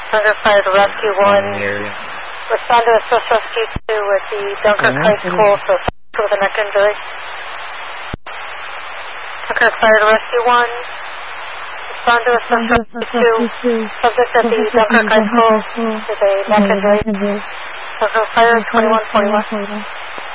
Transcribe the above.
Dunkirk Fire to Rescue 1. Respond to a Swiss Rescue 2 with the Dunkirk High School, so with a neck injury. Dunkirk Fire to Rescue 1. Respond to a Swiss Rescue 2. Subject at the Dunkirk High School with a neck injury. Dunkirk Fire 2141.